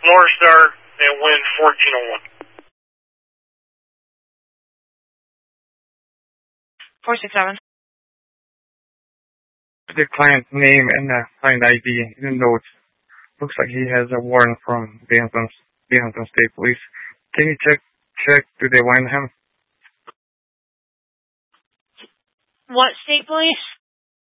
North Star, and wind 1401. 467. The client name and client ID in the notes. Looks like he has a warrant from Binghamton State Police. Can you check? Do they want him? What state police?